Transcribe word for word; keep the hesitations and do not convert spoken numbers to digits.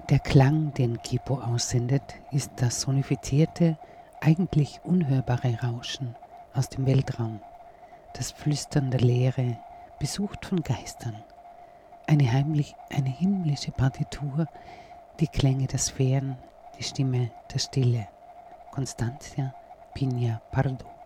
Der Klang, den Kipo aussendet, ist das sonifizierte, eigentlich unhörbare Rauschen aus dem Weltraum, das Flüstern der Leere, besucht von Geistern, eine, heimlich, eine himmlische Partitur, die Klänge der Sphären, die Stimme der Stille. Constancia Piña Pardo.